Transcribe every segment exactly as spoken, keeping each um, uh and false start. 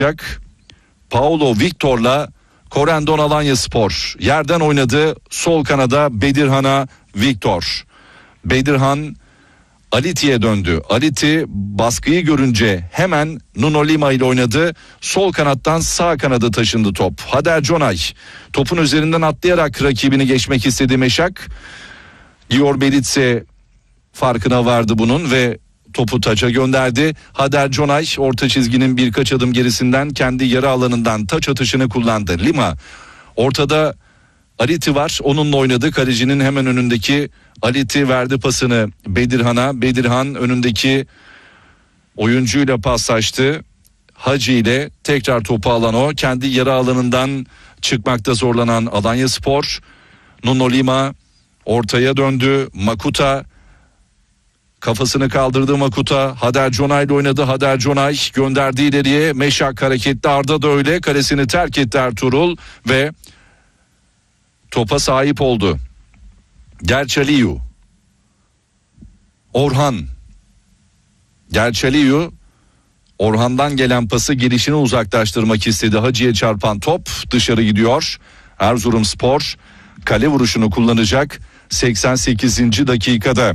Paulo Victor'la Corendon Alanyaspor. Yerden oynadı. Sol kanada Bedirhan'a Victor. Bedirhan Aliti'ye döndü. Aliti baskıyı görünce hemen Nuno Lima ile oynadı. Sol kanattan sağ kanada taşındı top. Hader Jonay topun üzerinden atlayarak rakibini geçmek istedi Meşak. Gior Belitse farkına vardı bunun ve topu taça gönderdi. Hader Jonay orta çizginin birkaç adım gerisinden kendi yarı alanından taç atışını kullandı. Lima ortada Aliti var, onunla oynadı. Kalecinin hemen önündeki Aliti verdi pasını Bedirhan'a. Bedirhan önündeki oyuncuyla paslaştı. Hacı ile tekrar topu alan o. Kendi yarı alanından çıkmakta zorlanan Alanyaspor. Nuno Lima ortaya döndü. Makuta kafasını kaldırdı Makuta. Hader Jonay ile oynadı. Hader Jonay gönderdi ileriye. Meşak hareketli, Arda da öyle. Kalesini terk etti Ertuğrul ve topa sahip oldu. Gerçaliyu. Orhan. Gerçaliyu Orhan'dan gelen pası gelişini uzaklaştırmak istedi. Hacı'ya çarpan top dışarı gidiyor. Erzurumspor kale vuruşunu kullanacak seksen sekizinci dakikada.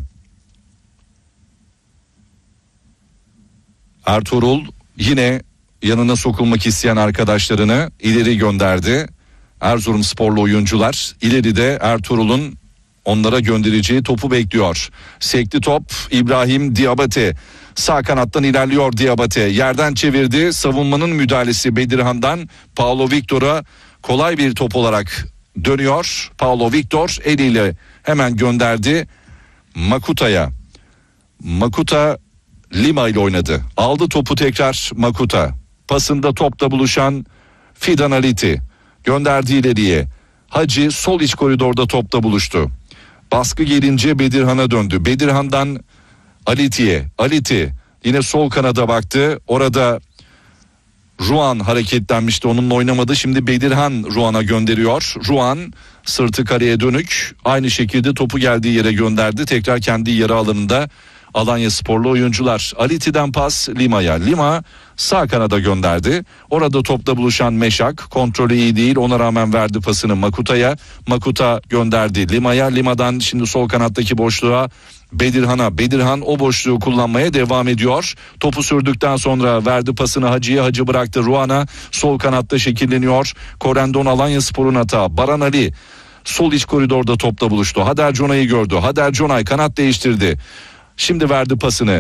Ertuğrul yine yanına sokulmak isteyen arkadaşlarını ileri gönderdi. Erzurumsporlu oyuncular ileride Ertuğrul'un onlara göndereceği topu bekliyor. Sekti top İbrahim Diabate. Sağ kanattan ilerliyor Diabate. Yerden çevirdi. Savunmanın müdahalesi Bedirhan'dan Paulo Victor'a kolay bir top olarak dönüyor. Paulo Victor eliyle hemen gönderdi Makuta'ya. Makuta Lima ile oynadı. Aldı topu tekrar Makuta. Pasında topla buluşan Fidan Aliti. Gönderdi ileriye. Hacı sol iç koridorda topla buluştu. Baskı gelince Bedirhan'a döndü. Bedirhan'dan Aliti'ye. Aliti yine sol kanada baktı. Orada Ruan hareketlenmişti. Onunla oynamadı. Şimdi Bedirhan Ruan'a gönderiyor. Ruan sırtı kareye dönük. Aynı şekilde topu geldiği yere gönderdi. Tekrar kendi yarı alanında Alanyasporlu oyuncular. Aliti'den pas Lima'ya. Lima sağ kanada gönderdi. Orada topla buluşan Meşak kontrolü iyi değil. Ona rağmen verdi pasını Makuta'ya. Makuta gönderdi Lima'ya. Lima'dan şimdi sol kanattaki boşluğa Bedirhan'a. Bedirhan o boşluğu kullanmaya devam ediyor. Topu sürdükten sonra verdi pasını Hacı'ya. Hacı bıraktı Ruan'a. Sol kanatta şekilleniyor. Corendon Alanyaspor'un hata. Baran Ali sol iç koridorda topla buluştu. Hader Jonay'ı gördü. Hader Jonay kanat değiştirdi. Şimdi verdi pasını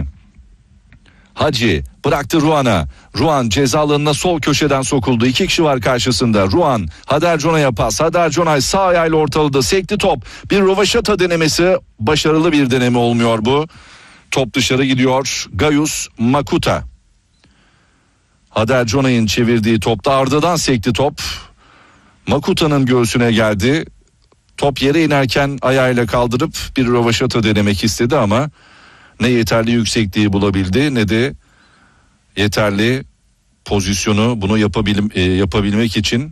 Hacı bıraktı Ruan'a. Ruan ceza alanına sol köşeden sokuldu. İki kişi var karşısında. Ruan Hader Jonay'a pas. Hader Jonay sağ ayağıyla ortaladı. Sekti top. Bir rövaşata denemesi. Başarılı bir deneme olmuyor bu. Top dışarı gidiyor. Gayus Makuta. Hader Jonay'ın çevirdiği topta Arda'dan sekti top. Makuta'nın göğsüne geldi. Top yere inerken ayağıyla kaldırıp bir rövaşata denemek istedi ama ne yeterli yüksekliği bulabildi ne de yeterli pozisyonu bunu yapabil, e, yapabilmek için.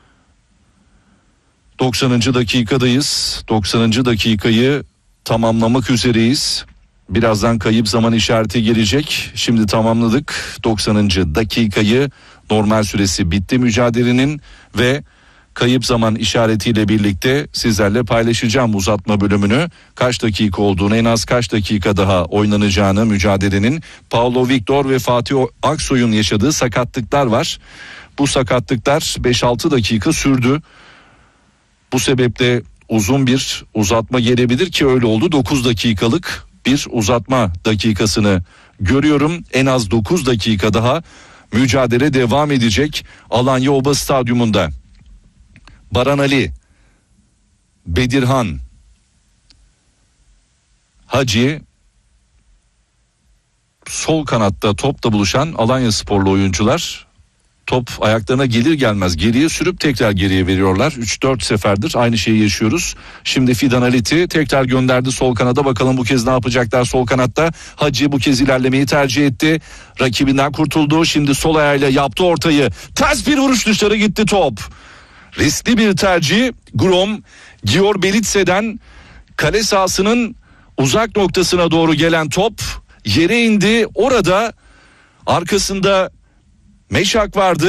doksanıncı dakikadayız. doksanıncı dakikayı tamamlamak üzereyiz. Birazdan kayıp zaman işareti gelecek. Şimdi tamamladık doksanıncı dakikayı. Normal süresi bitti mücadelenin ve kayıp zaman işaretiyle birlikte sizlerle paylaşacağım uzatma bölümünü. Kaç dakika olduğunu, en az kaç dakika daha oynanacağını mücadelenin. Paulo Victor ve Fatih Aksoy'un yaşadığı sakatlıklar var. Bu sakatlıklar beş altı dakika sürdü. Bu sebeple uzun bir uzatma gelebilir ki öyle oldu. dokuz dakikalık bir uzatma dakikasını görüyorum. En az dokuz dakika daha mücadele devam edecek Alanya Oba Stadyumunda. Baran Ali, Bedirhan, Hacı, sol kanatta topla buluşan Alanyasporlu oyuncular. Top ayaklarına gelir gelmez geriye sürüp tekrar geriye veriyorlar. üç dört seferdir aynı şeyi yaşıyoruz. Şimdi Fidan Aliti tekrar gönderdi sol kanada. Bakalım bu kez ne yapacaklar sol kanatta. Hacı bu kez ilerlemeyi tercih etti. Rakibinden kurtuldu. Şimdi sol ayağıyla yaptı ortayı. Ters bir vuruş dışarı gitti top. Riskli bir tercih. Grom Gior Belitse'den kale sahasının uzak noktasına doğru gelen top yere indi. Orada arkasında Meşak vardı.